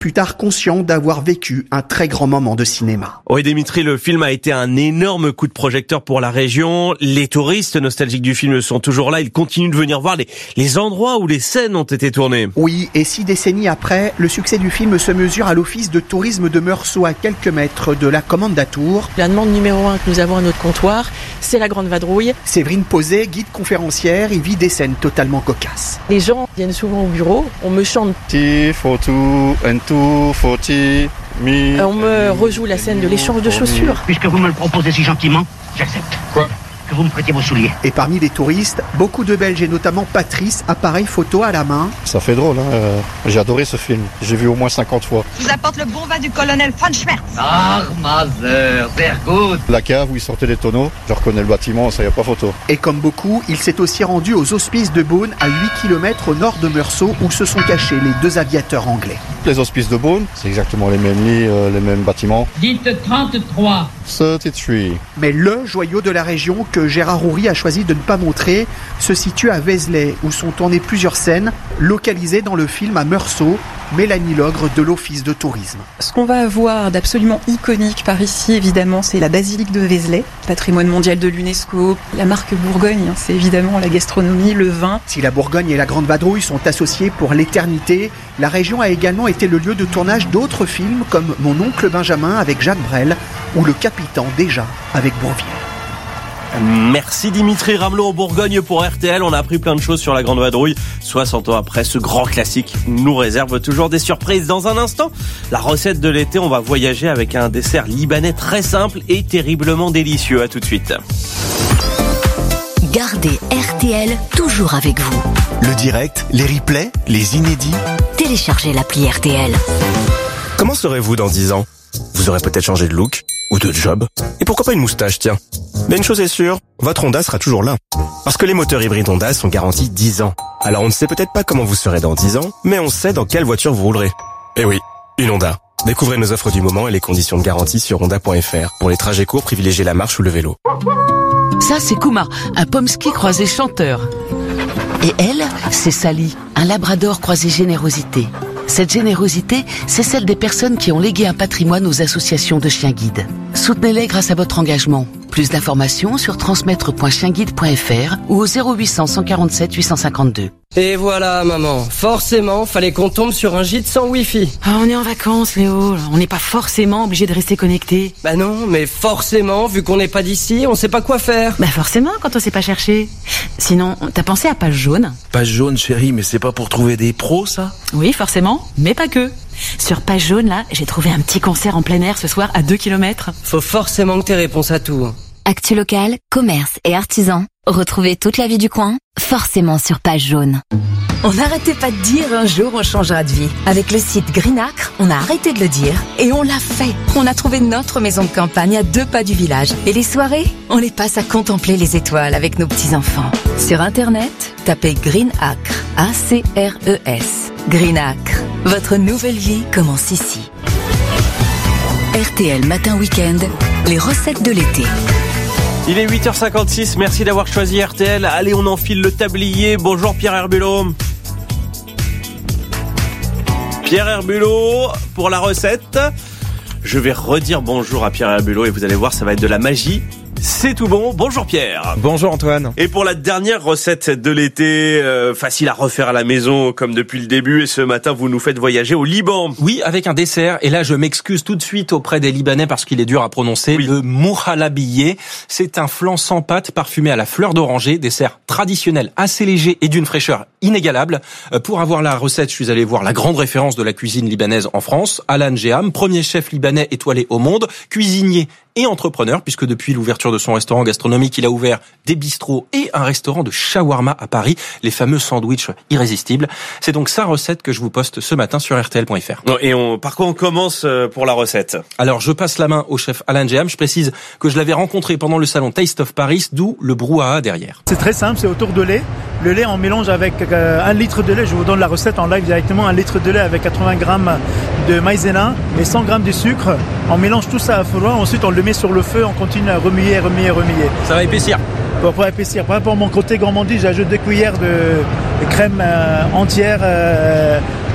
plus tard conscient d'avoir vécu un très grand moment de cinéma. Oui, Dimitri, le film a été un énorme coup de projecteur pour la région. Les touristes nostalgiques du film sont toujours là. Ils continuent de venir voir les endroits où les scènes ont été tournées. Oui, et 6 décennies après, le succès du film se mesure à l'office de tourisme de Meursault, à quelques mètres de la Kommandantur. La demande numéro 1 que nous avons à notre comptoir, c'est la Grande Vadrouille. Séverine Posé, guide conférencière, y vit des scènes totalement cocasses. Les gens viennent souvent au bureau, on me chante. On me rejoue la scène de l'échange de chaussures. Puisque vous me le proposez si gentiment, j'accepte. Quoi ? Que vous me prêtiez vos souliers. Et parmi les touristes, beaucoup de Belges et notamment Patrice, appareil photo à la main. Ça fait drôle, j'ai adoré ce film. J'ai vu au moins 50 fois. Je vous apporte le bon vin du colonel Franz Schmerz. Ah, Mother, sehr gut. La cave où ils sortaient les tonneaux, je reconnais le bâtiment, ça y a pas photo. Et comme beaucoup, il s'est aussi rendu aux Hospices de Beaune, à 8 km au nord de Meursault, où se sont cachés les 2 aviateurs anglais. Les Hospices de Beaune, c'est exactement les mêmes lits, les mêmes bâtiments. Dites 33. 33. Mais le joyau de la région que Gérard Houry a choisi de ne pas montrer se situe à Vézelay, où sont tournées plusieurs scènes, localisées dans le film à Meursault. Mélanie Logre de l'Office de tourisme. Ce qu'on va avoir d'absolument iconique par ici, évidemment, c'est la basilique de Vézelay, patrimoine mondial de l'UNESCO. La marque Bourgogne, c'est évidemment la gastronomie, le vin. Si la Bourgogne et la Grande Vadrouille sont associées pour l'éternité, la région a également été le lieu de tournage d'autres films comme Mon oncle Benjamin avec Jacques Brel ou Le Capitaine déjà avec Bourvil. Merci Dimitri Ramelot en Bourgogne pour RTL. On a appris plein de choses sur la Grande Vadrouille. 60 ans après, ce grand classique nous réserve toujours des surprises. Dans un instant, la recette de l'été, on va voyager avec un dessert libanais très simple et terriblement délicieux. À tout de suite. Gardez RTL toujours avec vous. Le direct, les replays, les inédits. Téléchargez l'appli RTL. Comment serez-vous dans 10 ans ? Vous aurez peut-être changé de look ou de job. Et pourquoi pas une moustache, tiens. Mais une chose est sûre, votre Honda sera toujours là. Parce que les moteurs hybrides Honda sont garantis 10 ans. Alors on ne sait peut-être pas comment vous serez dans 10 ans, mais on sait dans quelle voiture vous roulerez. Eh oui, une Honda. Découvrez nos offres du moment et les conditions de garantie sur honda.fr. Pour les trajets courts, privilégiez la marche ou le vélo. Ça, c'est Kuma, un pomsky croisé chanteur. Et elle, c'est Sally, un labrador croisé générosité. Cette générosité, c'est celle des personnes qui ont légué un patrimoine aux associations de chiens guides. Soutenez-les grâce à votre engagement. Plus d'informations sur transmettre.chienguide.fr ou au 0800 147 852. Et voilà, maman. Forcément, fallait qu'on tombe sur un gîte sans wifi. Ah, on est en vacances, Léo. On n'est pas forcément obligé de rester connecté. Bah non, mais forcément, vu qu'on n'est pas d'ici, on sait pas quoi faire. Bah forcément, quand on sait pas chercher. Sinon, t'as pensé à Page Jaune ? Page Jaune, chérie, mais c'est pas pour trouver des pros, ça ? Oui, forcément, mais pas que. Sur Page Jaune, là, j'ai trouvé un petit concert en plein air ce soir à 2 km. Faut forcément que t'aies réponse à tout. Actu local, commerce et artisans. Retrouvez toute la vie du coin, forcément sur Page Jaune. On n'arrêtait pas de dire un jour on changera de vie. Avec le site Green Acre, on a arrêté de le dire et on l'a fait. On a trouvé notre maison de campagne à 2 pas du village. Et les soirées, on les passe à contempler les étoiles avec nos petits-enfants. Sur Internet, tapez Green Acre, A-C-R-E-S. Green Acre, votre nouvelle vie commence ici. RTL Matin Week-end, les recettes de l'été. Il est 8h56, merci d'avoir choisi RTL. Allez, on enfile le tablier. Bonjour Pierre Herbulot. Pierre Herbulot pour la recette. Je vais redire bonjour à Pierre Herbulot et vous allez voir, ça va être de la magie. C'est tout bon. Bonjour Pierre. Bonjour Antoine. Et pour la dernière recette de l'été, facile à refaire à la maison comme depuis le début. Et ce matin, vous nous faites voyager au Liban. Oui, avec un dessert. Et là, je m'excuse tout de suite auprès des Libanais parce qu'il est dur à prononcer. Oui. Le mouhalabiyé, c'est un flan sans pâte parfumé à la fleur d'oranger. Dessert traditionnel, assez léger et d'une fraîcheur inégalable. Pour avoir la recette, je suis allé voir la grande référence de la cuisine libanaise en France, Alan Jeham, premier chef libanais étoilé au monde, cuisinier et entrepreneur, puisque depuis l'ouverture de son restaurant gastronomique, il a ouvert des bistrots et un restaurant de shawarma à Paris, les fameux sandwichs irrésistibles. C'est donc sa recette que je vous poste ce matin sur rtl.fr. Et par quoi on commence pour la recette ? Alors, je passe la main au chef Alan Jeham. Je précise que je l'avais rencontré pendant le salon Taste of Paris, d'où le brouhaha derrière. C'est très simple, c'est autour de lait. Le lait, on mélange avec 1 litre de lait. Je vous donne la recette en live directement. 1 litre de lait avec 80 grammes de maïzena et 100 grammes de sucre. On mélange tout ça à froid. Ensuite, on le met sur le feu. On continue à remuer. Ça va épaissir. Pour épaissir. Par rapport à mon côté gourmandise, j'ajoute 2 cuillères de crème entière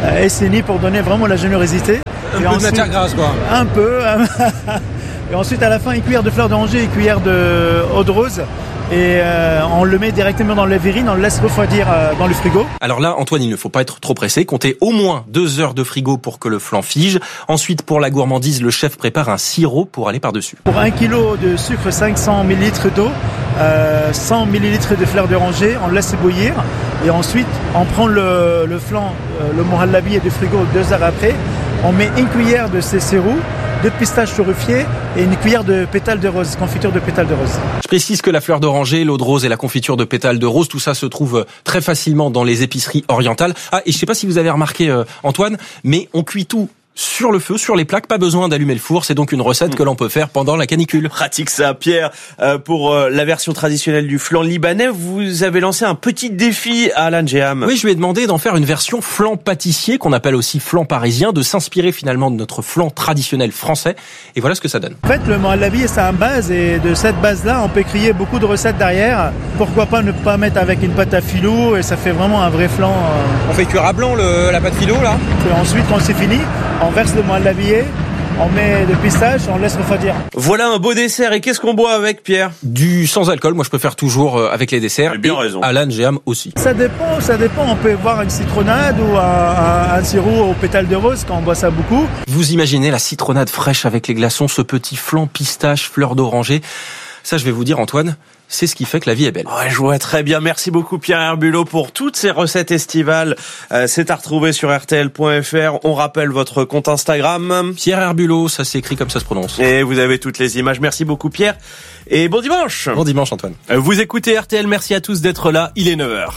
Esseni pour donner vraiment la générosité. Un peu de matière grasse, quoi. Un peu. Et ensuite, à la fin, une cuillère de fleur d'oranger, une cuillère d'eau de rose. Et on le met directement dans la verrine, on le laisse refroidir dans le frigo. Alors là, Antoine, il ne faut pas être trop pressé. Comptez au moins 2 heures de frigo pour que le flan fige. Ensuite, pour la gourmandise, le chef prépare un sirop pour aller par-dessus. Pour 1 kg de sucre, 500 ml d'eau, 100 ml de fleur d'oranger, on le laisse bouillir. Et ensuite, on prend le flan, le mohallabi du frigo 2 heures après. On met une cuillère de ces sirops, 2 pistaches torréfiées et une cuillère de pétales de rose, confiture de pétales de rose. Je précise que la fleur d'oranger, l'eau de rose et la confiture de pétales de rose, tout ça se trouve très facilement dans les épiceries orientales. Ah, et je sais pas si vous avez remarqué, Antoine, mais on cuit tout sur le feu, sur les plaques, pas besoin d'allumer le four. C'est donc une recette que l'on peut faire pendant la canicule. Pratique ça, Pierre. Pour la version traditionnelle du flan libanais, vous avez lancé un petit défi à Alan Jeham. Oui, je lui ai demandé d'en faire une version flan pâtissier, qu'on appelle aussi flan parisien, de s'inspirer finalement de notre flan traditionnel français. Et voilà ce que ça donne. En fait, le mohallabi, c'est un base, et de cette base-là, on peut créer beaucoup de recettes derrière. Pourquoi pas ne pas mettre avec une pâte à filou, et ça fait vraiment un vrai flan. On fait cuire à blanc la pâte filou, là. Et ensuite, quand c'est fini, on verse le mohallabi, on met des pistaches, on laisse refroidir. Voilà un beau dessert. Et qu'est-ce qu'on boit avec, Pierre? Du sans alcool. Moi, je préfère toujours avec les desserts. J'ai bien raison. Alan Jeham aussi. Ça dépend. On peut boire une citronnade ou un sirop aux pétales de rose quand on boit ça beaucoup. Vous imaginez la citronnade fraîche avec les glaçons, ce petit flan pistache, fleur d'oranger. Ça, je vais vous dire, Antoine, c'est ce qui fait que la vie est belle. Ouais, je vois très bien. Merci beaucoup, Pierre Herbulot, pour toutes ces recettes estivales. C'est à retrouver sur RTL.fr. On rappelle votre compte Instagram. Pierre Herbulot, ça s'écrit comme ça se prononce. Et vous avez toutes les images. Merci beaucoup, Pierre. Et bon dimanche. Bon dimanche, Antoine. Vous écoutez RTL. Merci à tous d'être là. Il est 9h.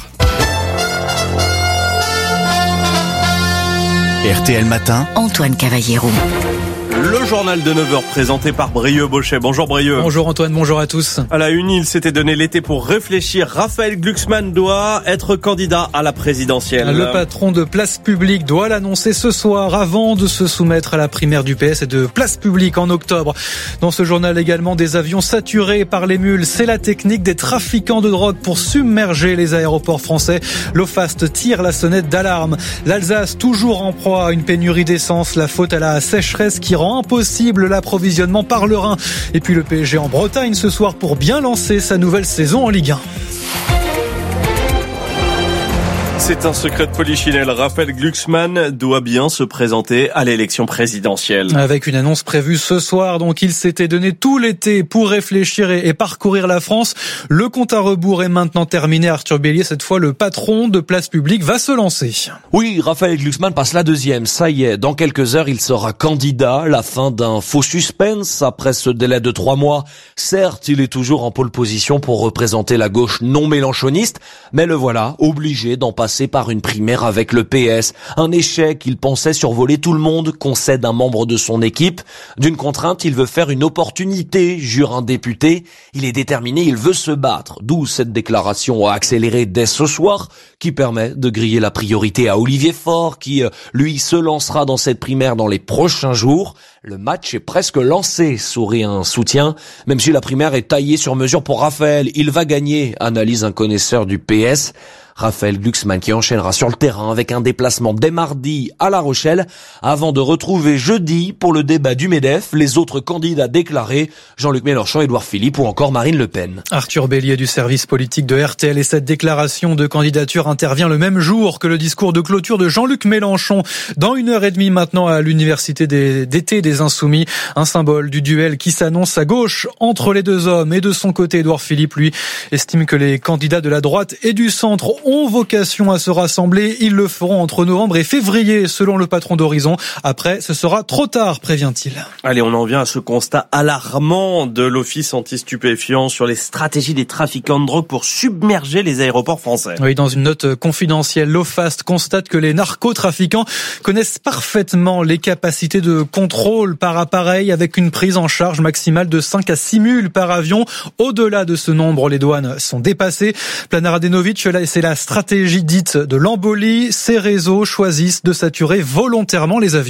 RTL Matin. Antoine Cavallero. Le journal de 9h présenté par Brieux Bochet. Bonjour Brieux. Bonjour Antoine, bonjour à tous. À la une, il s'était donné l'été pour réfléchir. Raphaël Glucksmann doit être candidat à la présidentielle. Le patron de Place Publique doit l'annoncer ce soir avant de se soumettre à la primaire du PS et de Place Publique en octobre. Dans ce journal également, des avions saturés par les mules. C'est la technique des trafiquants de drogue pour submerger les aéroports français. L'OFAST tire la sonnette d'alarme. L'Alsace toujours en proie à une pénurie d'essence. La faute à la sécheresse qui rend impossible l'approvisionnement par le Rhin. Et puis le PSG en Bretagne ce soir pour bien lancer sa nouvelle saison en Ligue 1. C'est un secret de polichinelle. Raphaël Glucksmann doit bien se présenter à l'élection présidentielle. Avec une annonce prévue ce soir, donc il s'était donné tout l'été pour réfléchir et parcourir la France. Le compte à rebours est maintenant terminé. Arthur Bélier, cette fois le patron de Place Publique, va se lancer. Oui, Raphaël Glucksmann passe la deuxième. Ça y est, dans quelques heures, il sera candidat. La fin d'un faux suspense après ce délai de 3 mois. Certes, il est toujours en pole position pour représenter la gauche non mélenchoniste, mais le voilà, obligé d'en passer par une primaire avec le PS. Un échec, il pensait survoler tout le monde, concède un membre de son équipe. D'une contrainte, il veut faire une opportunité, jure un député. Il est déterminé, il veut se battre. D'où cette déclaration à accélérer dès ce soir, qui permet de griller la priorité à Olivier Faure, qui, lui, se lancera dans cette primaire dans les prochains jours. Le match est presque lancé, sourit un soutien. Même si la primaire est taillée sur mesure pour Raphaël, il va gagner, analyse un connaisseur du PS. Raphaël Glucksmann qui enchaînera sur le terrain avec un déplacement dès mardi à La Rochelle avant de retrouver jeudi pour le débat du MEDEF les autres candidats déclarés, Jean-Luc Mélenchon, Édouard Philippe ou encore Marine Le Pen. Arthur Bélier du service politique de RTL, et cette déclaration de candidature intervient le même jour que le discours de clôture de Jean-Luc Mélenchon dans 1h30 maintenant à l'université d'été des Insoumis, un symbole du duel qui s'annonce à gauche entre les deux hommes. Et de son côté, Édouard Philippe, lui, estime que les candidats de la droite et du centre ont vocation à se rassembler. Ils le feront entre novembre et février, selon le patron d'Horizon. Après, ce sera trop tard, prévient-il. Allez, on en vient à ce constat alarmant de l'Office anti-stupéfiants sur les stratégies des trafiquants de drogue pour submerger les aéroports français. Oui, dans une note confidentielle, l'OFAST constate que les narcotrafiquants connaissent parfaitement les capacités de contrôle par appareil, avec une prise en charge maximale de 5 à 6 mules par avion. Au-delà de ce nombre, les douanes sont dépassées. Planar Radenovic, c'est la stratégie dite de l'embolie. Ces réseaux choisissent de saturer volontairement les avions.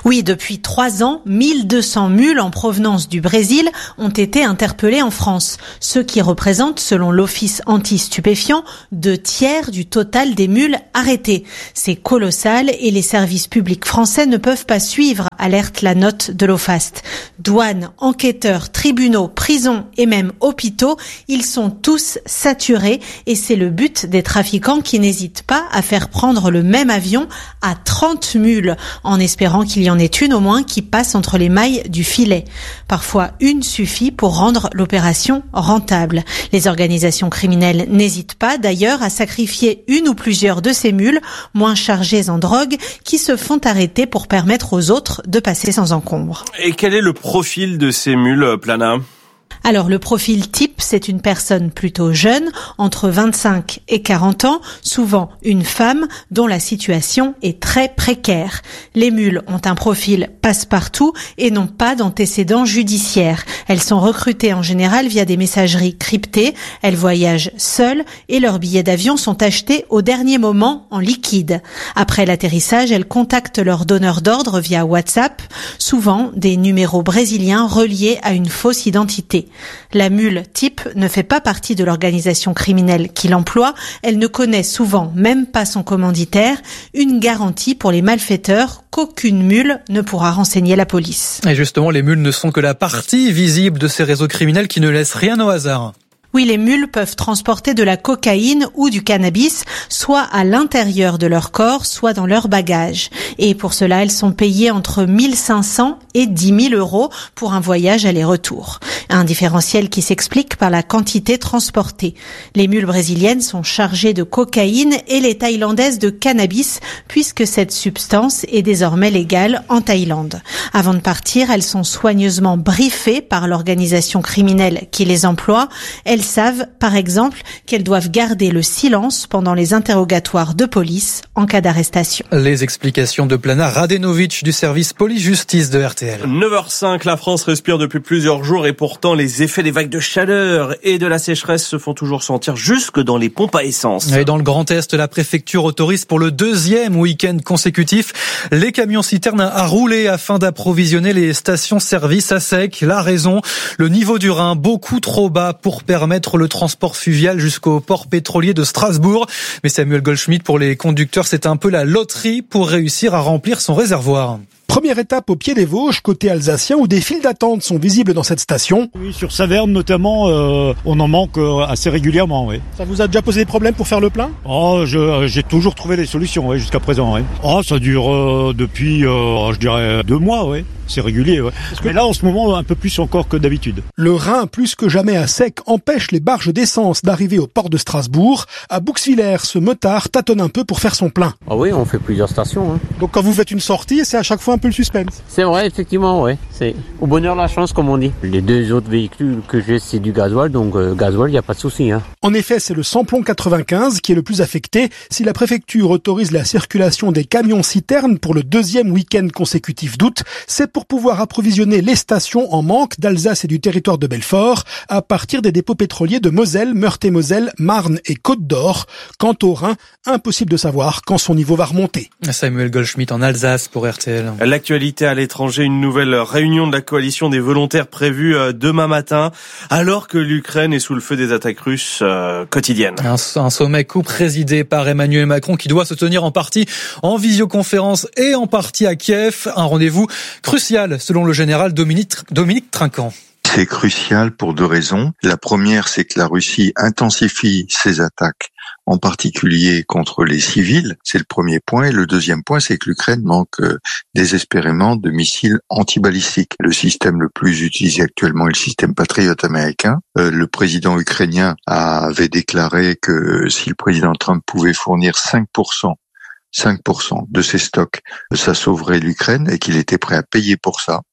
Oui, depuis 3 ans, 1200 mules en provenance du Brésil ont été interpellées en France, ce qui représente, selon l'Office anti-stupéfiants, 2/3 du total des mules arrêtées. C'est colossal et les services publics français ne peuvent pas suivre, alerte la note de l'OFAST. Douanes, enquêteurs, tribunaux, prisons et même hôpitaux, ils sont tous saturés et c'est le but des trafiquants qui n'hésitent pas à faire prendre le même avion à 30 mules en espérant qu'il y en est une au moins qui passe entre les mailles du filet. Parfois, une suffit pour rendre l'opération rentable. Les organisations criminelles n'hésitent pas d'ailleurs à sacrifier une ou plusieurs de ces mules, moins chargées en drogue, qui se font arrêter pour permettre aux autres de passer sans encombre. Et quel est le profil de ces mules, Plana ? Alors, le profil type, c'est une personne plutôt jeune, entre 25 et 40 ans, souvent une femme dont la situation est très précaire. Les mules ont un profil passe-partout et n'ont pas d'antécédents judiciaires. Elles sont recrutées en général via des messageries cryptées, elles voyagent seules et leurs billets d'avion sont achetés au dernier moment en liquide. Après l'atterrissage, elles contactent leurs donneurs d'ordre via WhatsApp, souvent des numéros brésiliens reliés à une fausse identité. La mule type ne fait pas partie de l'organisation criminelle qui l'emploie, elle ne connaît souvent même pas son commanditaire, une garantie pour les malfaiteurs qu'aucune mule ne pourra renseigner la police. Et justement, les mules ne sont que la partie visible de ces réseaux criminels qui ne laissent rien au hasard. Oui, les mules peuvent transporter de la cocaïne ou du cannabis, soit à l'intérieur de leur corps, soit dans leur bagage. Et pour cela, elles sont payées entre 1 500 et 10 000 euros pour un voyage aller-retour. Un différentiel qui s'explique par la quantité transportée. Les mules brésiliennes sont chargées de cocaïne et les thaïlandaises de cannabis, puisque cette substance est désormais légale en Thaïlande. Avant de partir, elles sont soigneusement briefées par l'organisation criminelle qui les emploie. Elles savent, par exemple, qu'elles doivent garder le silence pendant les interrogatoires de police en cas d'arrestation. Les explications de Plana Radenovic du service police-justice de RTL. 9h05, la France respire depuis plusieurs jours et pourtant les effets des vagues de chaleur et de la sécheresse se font toujours sentir jusque dans les pompes à essence. Et dans le Grand Est, la préfecture autorise pour le 2e week-end consécutif les camions-citernes à rouler afin d'approvisionner les stations-service à sec. La raison, le niveau du Rhin beaucoup trop bas pour permettre le transport fluvial jusqu'au port pétrolier de Strasbourg. Mais Samuel Goldschmidt, pour les conducteurs, c'est un peu la loterie pour réussir à remplir son réservoir. Première étape au pied des Vosges, côté alsacien, où des files d'attente sont visibles dans cette station. Oui, sur Saverne notamment, on en manque assez régulièrement, oui. Ça vous a déjà posé des problèmes pour faire le plein ? Oh, j'ai toujours trouvé des solutions, oui, jusqu'à présent, oui. Oh, ça dure depuis, je dirais, 2 mois, oui. C'est régulier, ouais. Mais là, en ce moment, un peu plus encore que d'habitude. Le Rhin, plus que jamais à sec, empêche les barges d'essence d'arriver au port de Strasbourg. À Bouxwiller, ce motard tâtonne un peu pour faire son plein. Ah oui, on fait plusieurs stations. Donc quand vous faites une sortie, c'est à chaque fois un peu le suspense. C'est vrai, effectivement, ouais. C'est au bonheur la chance, comme on dit. Les 2 autres véhicules que j'ai, c'est du gasoil, donc gasoil, il n'y a pas de souci. En effet, c'est le samplon 95 qui est le plus affecté. Si la préfecture autorise la circulation des camions-citernes pour le 2e week-end consécutif d'août, c'est pour pouvoir approvisionner les stations en manque d'Alsace et du territoire de Belfort à partir des dépôts pétroliers de Moselle, Meurthe-et-Moselle, Marne et Côte d'Or. Quant au Rhin, impossible de savoir quand son niveau va remonter. Samuel Goldschmidt en Alsace pour RTL. L'actualité à l'étranger, une nouvelle réunion de la coalition des volontaires prévue demain matin, alors que l'Ukraine est sous le feu des attaques russes quotidiennes. Un sommet co-présidé par Emmanuel Macron qui doit se tenir en partie en visioconférence et en partie à Kiev. Un rendez-vous crucial selon le général Dominique Trinquant. C'est crucial pour 2 raisons. La première, c'est que la Russie intensifie ses attaques, en particulier contre les civils. C'est le premier point. Et le deuxième point, c'est que l'Ukraine manque désespérément de missiles antibalistiques. Le système le plus utilisé actuellement est le système Patriot américain. Le président ukrainien avait déclaré que si le président Trump pouvait fournir 5% de ses stocks, ça sauverait l'Ukraine et qu'il était prêt à payer pour ça.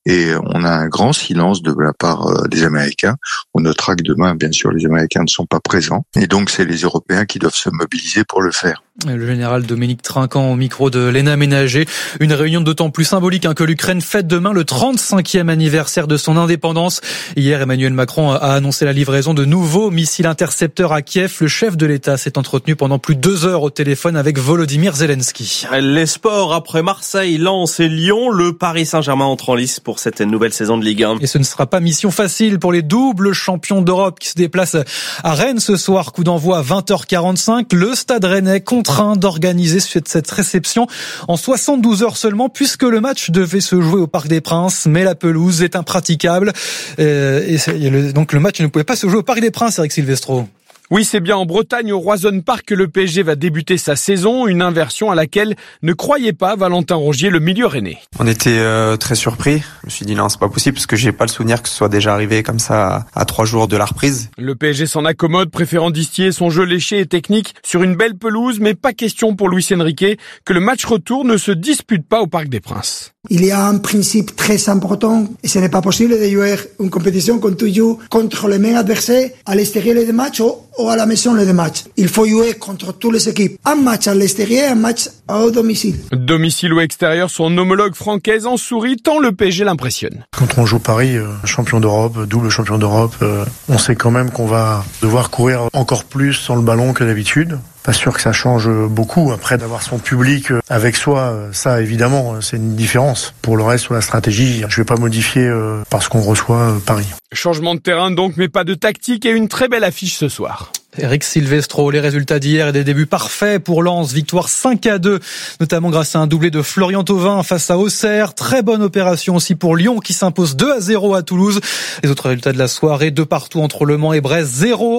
et on a un grand silence de la part des Américains. On notera que demain, bien sûr, les Américains ne sont pas présents, et donc c'est les Européens qui doivent se mobiliser pour le faire. Le général Dominique Trinquant au micro de Léna Ménager. Une réunion d'autant plus symbolique que l'Ukraine fête demain le 35e anniversaire de son indépendance. Hier, Emmanuel Macron a annoncé la livraison de nouveaux missiles intercepteurs à Kiev. Le chef de l'État s'est entretenu pendant plus de 2 heures au téléphone avec Volodymyr Zelensky. Les sports, après Marseille, Lens et Lyon, le Paris Saint-Germain entre en lice pour cette nouvelle saison de Ligue 1. Et ce ne sera pas mission facile pour les doubles champions d'Europe qui se déplacent à Rennes ce soir. Coup d'envoi à 20h45. Le Stade Rennais contraint d'organiser cette réception en 72 heures seulement, puisque le match devait se jouer au Parc des Princes, mais la pelouse est impraticable. Donc le match ne pouvait pas se jouer au Parc des Princes, Eric Silvestro. Oui, c'est bien en Bretagne, au Roison Park, que le PSG va débuter sa saison, une inversion à laquelle ne croyait pas Valentin Rongier, le milieu rennais. On était très surpris. Je me suis dit non, c'est pas possible parce que j'ai pas le souvenir que ce soit déjà arrivé comme ça à 3 jours de la reprise. Le PSG s'en accommode, préférant distiller son jeu léché et technique sur une belle pelouse, mais pas question pour Luis Enrique que le match retour ne se dispute pas au Parc des Princes. Il y a un principe très important et ce n'est pas possible de jouer une compétition quand tu joues contre le même adversaire à l'extérieur des matchs ou à la maison des matchs. Il faut jouer contre toutes les équipes. Un match à l'extérieur, un match au domicile. Domicile ou extérieur, son homologue francaise en sourit tant le PSG l'impressionne. Quand on joue Paris, champion d'Europe, double champion d'Europe, on sait quand même qu'on va devoir courir encore plus sans le ballon que d'habitude. Pas sûr que ça change beaucoup. Après, d'avoir son public avec soi, ça évidemment, c'est une différence. Pour le reste, sur la stratégie, je vais pas modifier parce qu'on reçoit Paris. Changement de terrain donc, mais pas de tactique et une très belle affiche ce soir. Eric Silvestro, les résultats d'hier et des débuts parfaits pour Lens, victoire 5-2, notamment grâce à un doublé de Florian Thauvin face à Auxerre. Très bonne opération aussi pour Lyon qui s'impose 2-0 à Toulouse. Les autres résultats de la soirée, 2 partout entre Le Mans et Brest,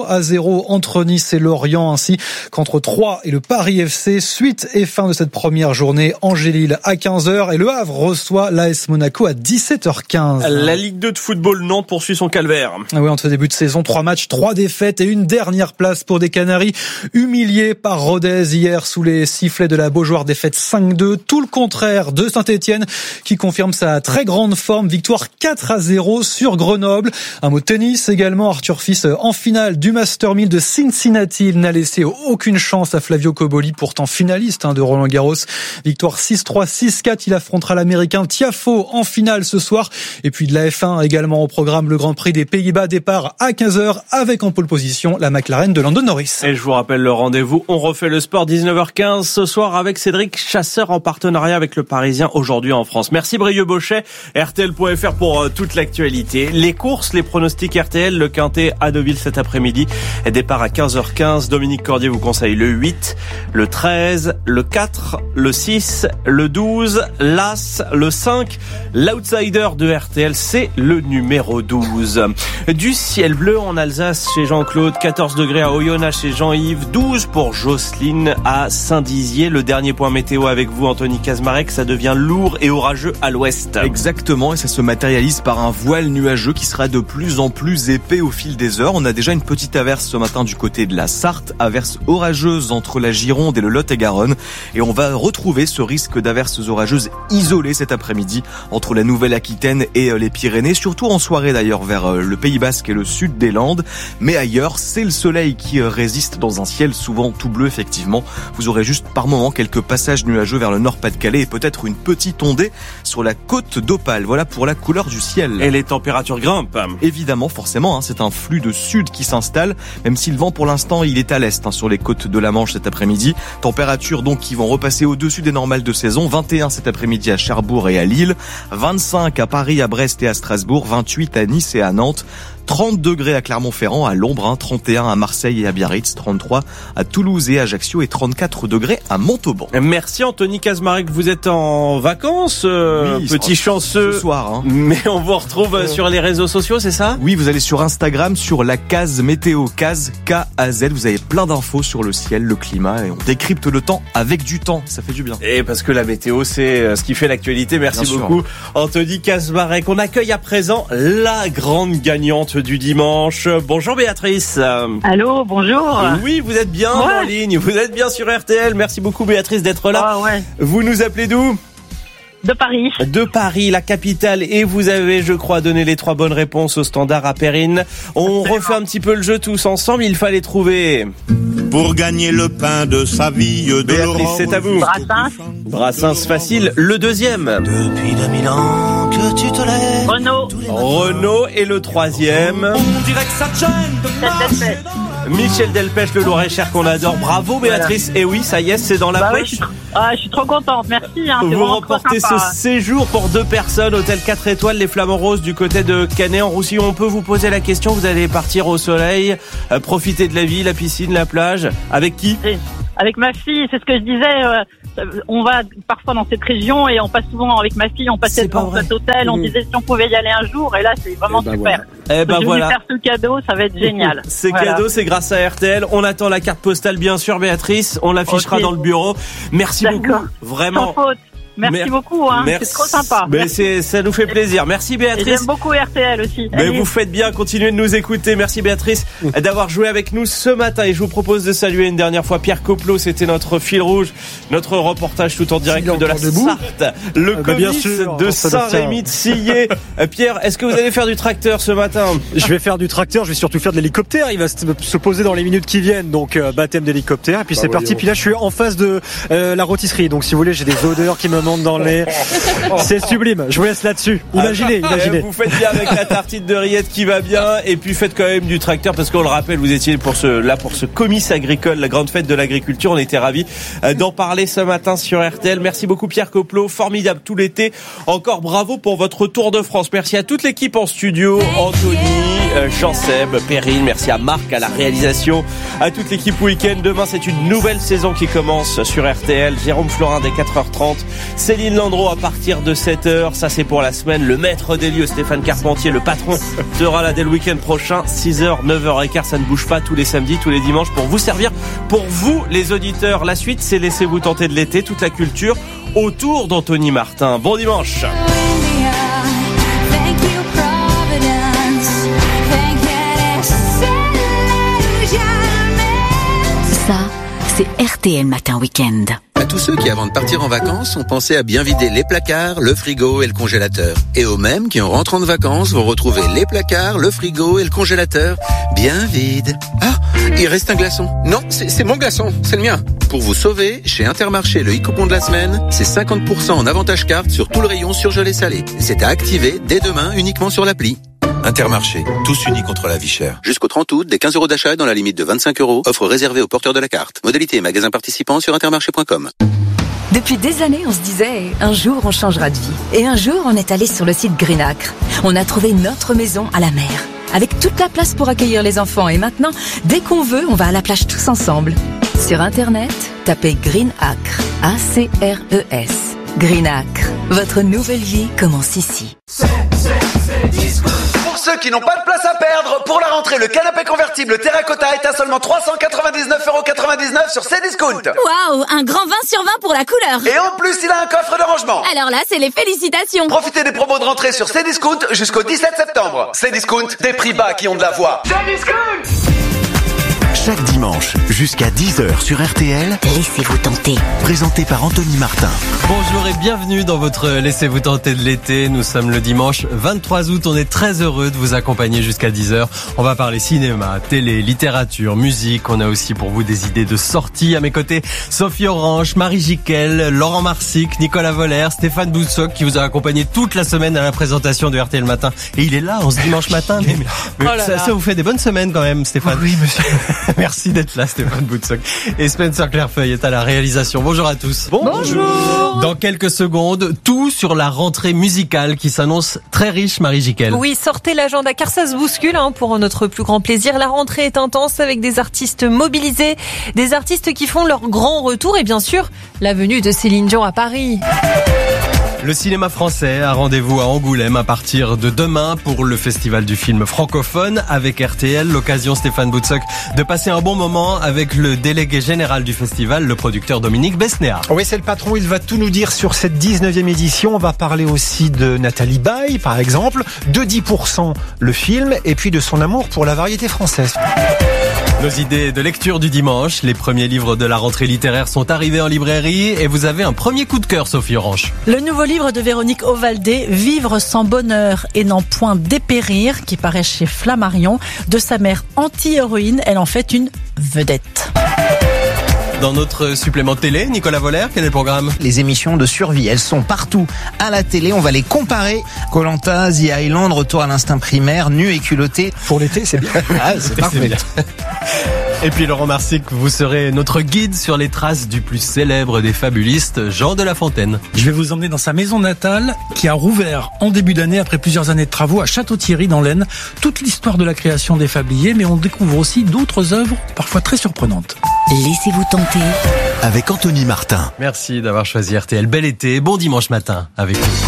0-0 entre Nice et Lorient, ainsi qu'entre Troyes et le Paris FC. Suite et fin de cette première journée, Angers-Lille à 15h et Le Havre reçoit l'AS Monaco à 17h15. La Ligue 2 de football, Nantes poursuit son calvaire. Oui, en ce début de saison, 3 matchs, 3 défaites et une dernière place pour des Canaries humiliés par Rodez hier sous les sifflets de la Beaujoire, défaite 5-2. Tout le contraire de Saint-Etienne qui confirme sa très grande forme, victoire 4-0 sur Grenoble. Un mot de tennis également, Arthur Fils en finale du Master 1000 de Cincinnati. Il n'a laissé aucune chance à Flavio Cobolli, pourtant finaliste de Roland Garros. Victoire 6-3, 6-4. Il affrontera l'Américain Tiafoe en finale ce soir. Et puis de la F1 également au programme, le Grand Prix des Pays-Bas, départ à 15h avec en pole position la McLaren de Lando Norris. Et je vous rappelle le rendez-vous, on refait le sport 19h15 ce soir avec Cédric Chasseur en partenariat avec le Parisien aujourd'hui en France. Merci Brieux-Bochet, RTL.fr pour toute l'actualité. Les courses, les pronostics RTL, le Quintet à Deauville cet après-midi. Départ à 15h15. Dominique Cordier vous conseille le 8, le 13, le 4, le 6, le 12, l'As, le 5. L'outsider de RTL, c'est le numéro 12. Du ciel bleu en Alsace chez Jean-Claude, 14 degrés à Oyonnax chez Jean-Yves, 12 pour Jocelyne à Saint-Dizier. Le dernier point météo avec vous, Anthony Kazmarek, ça devient lourd et orageux à l'ouest. Exactement, et ça se matérialise par un voile nuageux qui sera de plus en plus épais au fil des heures. On a déjà une petite averse ce matin du côté de la Sarthe, averse orageuse entre la Gironde et le Lot-et-Garonne. Et on va retrouver ce risque d'averses orageuses isolées cet après-midi entre la Nouvelle-Aquitaine et les Pyrénées, surtout en soirée d'ailleurs vers le Pays Basque et le sud des Landes. Mais ailleurs, c'est le soleil qui résiste dans un ciel souvent tout bleu effectivement. Vous aurez juste par moment quelques passages nuageux vers le Nord-Pas-de-Calais et peut-être une petite ondée sur la côte d'Opale. Voilà pour la couleur du ciel. Et les températures grimpent. Évidemment, forcément, c'est un flux de sud qui s'installe, même si le vent pour l'instant il est à l'est sur les côtes de la Manche cet après-midi. Températures donc qui vont repasser au-dessus des normales de saison. 21 cet après-midi à Cherbourg et à Lille, 25 à Paris, à Brest et à Strasbourg, 28 à Nice et à Nantes, 30 degrés à Clermont-Ferrand, à Lombres, 31 à Marseille et à Biarritz, 33 à Toulouse et Ajaccio et 34 degrés à Montauban. Merci Anthony Kazmarek, vous êtes en vacances, oui, petit chanceux ce soir. Mais on vous retrouve sur les réseaux sociaux, c'est ça ? Oui, vous allez sur Instagram, sur la case météo, case K-A-Z, vous avez plein d'infos sur le ciel, le climat et on décrypte le temps avec du temps, ça fait du bien. Et parce que la météo, c'est ce qui fait l'actualité. Merci bien beaucoup sûr. Anthony Kazmarek. On accueille à présent la grande gagnante du dimanche. Bonjour Béatrice. Allô, bonjour. Oui, vous êtes bien en ligne, vous êtes bien sur RTL. Merci beaucoup Béatrice d'être là. Ouais. Vous nous appelez d'où ? De Paris. De Paris, la capitale. Et vous avez, je crois, donné les 3 bonnes réponses au standard à Perrine. On refait un petit peu le jeu tous ensemble. Il fallait trouver... Pour gagner le pain de sa vie de Béatrice, c'est à vous. Brassens. Brassens facile. Le deuxième. Depuis 2000 ans que tu te lèves. Renaud. Et le troisième. On dirait que ça te gêne de marcher. Michel Delpech, le Loir-et-Cher qu'on adore. Bravo Béatrice. Voilà. Et oui, ça y est, c'est dans la poche. Je suis trop contente, merci. Vous remportez ce séjour pour 2 personnes, hôtel 4 étoiles, les Flamands Roses du côté de Canet en Roussillon. On peut vous poser la question, vous allez partir au soleil, profiter de la vie, la piscine, la plage. Avec qui ? Avec ma fille, c'est ce que je disais. On va parfois dans cette région et on passe souvent avec ma fille, on passait devant cet hôtel, on disait si on pouvait y aller un jour et là c'est vraiment super. Voilà. Je vais faire ce cadeau, ça va être génial. C'est cadeau, c'est grâce à RTL. On attend la carte postale bien sûr Béatrice, on l'affichera dans le bureau. Merci beaucoup, vraiment. Sans faute. Merci beaucoup, c'est trop sympa. Mais ça nous fait plaisir. Merci Béatrice. Et j'aime beaucoup RTL aussi. Mais vous faites bien, continuez de nous écouter. Merci Béatrice d'avoir joué avec nous ce matin. Et je vous propose de saluer une dernière fois Pierre Coplot. C'était notre fil rouge, notre reportage tout en direct de la Sarthe. Le comice de Saint-Rémy de Sillé. Pierre, est-ce que vous allez faire du tracteur ce matin ? Je vais faire du tracteur, je vais surtout faire de l'hélicoptère. Il va se poser dans les minutes qui viennent. Donc baptême d'hélicoptère. Et puis c'est parti. Puis là je suis en face de la rôtisserie. Donc si vous voulez, j'ai des odeurs qui me dans les... C'est sublime, je vous laisse là-dessus. Imaginez. Vous faites bien avec la tartine de rillettes qui va bien. Et puis faites quand même du tracteur parce qu'on le rappelle, vous étiez pour ce comice agricole, la grande fête de l'agriculture. On était ravis d'en parler ce matin sur RTL. Merci beaucoup Pierre Coplot, formidable tout l'été. Encore bravo pour votre Tour de France. Merci à toute l'équipe en studio, Anthony, Jean-Seb, Perrine. Merci à Marc à la réalisation, à toute l'équipe Week-end. Demain c'est une nouvelle saison qui commence sur RTL. Jérôme Florin dès 4h30. Céline Landreau à partir de 7h, ça c'est pour la semaine. Le maître des lieux, Stéphane Carpentier, le patron, sera là dès le week-end prochain. 6h, 9h15, ça ne bouge pas tous les samedis, tous les dimanches pour vous servir. Pour vous, les auditeurs, la suite c'est Laissez-vous tenter de l'été, toute la culture autour d'Anthony Martin. Bon dimanche. Ça, c'est RTL Matin Week-end. À tous ceux qui, avant de partir en vacances, ont pensé à bien vider les placards, le frigo et le congélateur. Et aux mêmes qui, en rentrant de vacances, vont retrouver les placards, le frigo et le congélateur bien vides. Ah, il reste un glaçon. Non, c'est mon glaçon, c'est le mien. Pour vous sauver, chez Intermarché, le e-coupon de la semaine, c'est 50% en avantage carte sur tout le rayon surgelé salé. C'est à activer dès demain uniquement sur l'appli. Intermarché, tous unis contre la vie chère. Jusqu'au 30 août, des 15 € d'achat dans la limite de 25 €. Offre réservée aux porteurs de la carte. Modalité et magasins participants sur intermarché.com. Depuis des années, on se disait, un jour on changera de vie. Et un jour, on est allé sur le site Greenacre. On a trouvé notre maison à la mer, avec toute la place pour accueillir les enfants. Et maintenant, dès qu'on veut, on va à la plage tous ensemble. Sur Internet, tapez Greenacre, A-C-R-E-S. Greenacre, votre nouvelle vie commence ici. Pour ceux qui n'ont pas de place à perdre, pour la rentrée, le canapé convertible Terracotta est à seulement 399,99 € sur Cdiscount. Waouh, un grand 20 sur 20 pour la couleur. Et en plus, il a un coffre de rangement. Alors là, c'est les félicitations. Profitez des promos de rentrée sur Cdiscount jusqu'au 17 septembre. Cdiscount, des prix bas qui ont de la voix. Cdiscount. Chaque dimanche, jusqu'à 10h sur RTL, Laissez-vous tenter. Présenté par Anthony Martin. Bonjour et bienvenue dans votre Laissez-vous tenter de l'été. Nous sommes le dimanche 23 août. On est très heureux de vous accompagner jusqu'à 10h. On va parler cinéma, télé, littérature, musique. On a aussi pour vous des idées de sortie. À mes côtés, Sophie Orange, Marie Jiquel, Laurent Marsic, Nicolas Voller, Stéphane Boutsock qui vous a accompagné toute la semaine à la présentation de RTL Matin. Et il est là en ce dimanche matin. Mais ça vous fait des bonnes semaines quand même, Stéphane. Oui, monsieur. Merci d'être là, Stéphane Boutsock. Et Spencer Clairefeuille est à la réalisation. Bonjour à tous. Bonjour. Dans quelques secondes, tout sur la rentrée musicale qui s'annonce très riche, Marie Jiquel. Oui, sortez l'agenda car ça se bouscule pour notre plus grand plaisir. La rentrée est intense avec des artistes mobilisés, des artistes qui font leur grand retour et bien sûr, la venue de Céline Dion à Paris. Le cinéma français a rendez-vous à Angoulême à partir de demain pour le festival du film francophone avec RTL. L'occasion, Stéphane Boutsock, de passer un bon moment avec le délégué général du festival, le producteur Dominique Besnéard. Oui, c'est le patron, il va tout nous dire sur cette 19e édition. On va parler aussi de Nathalie Baye, par exemple, de 10% le film et puis de son amour pour la variété française. Nos idées de lecture du dimanche, les premiers livres de la rentrée littéraire sont arrivés en librairie et vous avez un premier coup de cœur, Sophie Orange. Le nouveau livre de Véronique Ovaldé, Vivre sans bonheur et n'en point dépérir, qui paraît chez Flammarion. De sa mère anti-héroïne, elle en fait une vedette. Dans notre supplément télé, Nicolas Voller, quel est le programme ? Les émissions de survie, elles sont partout à la télé. On va les comparer. Koh-Lanta, The Island, Retour à l'instinct primaire, Nu et culotté. Pour l'été, c'est bien. Ah, c'est parfait. Et puis Laurent Marsic, vous serez notre guide sur les traces du plus célèbre des fabulistes, Jean de La Fontaine. Je vais vous emmener dans sa maison natale qui a rouvert en début d'année après plusieurs années de travaux à Château-Thierry dans l'Aisne. Toute l'histoire de la création des Fabliers, mais on découvre aussi d'autres œuvres parfois très surprenantes. Laissez-vous tenter avec Anthony Martin. Merci d'avoir choisi RTL. Bel été, bon dimanche matin avec nous.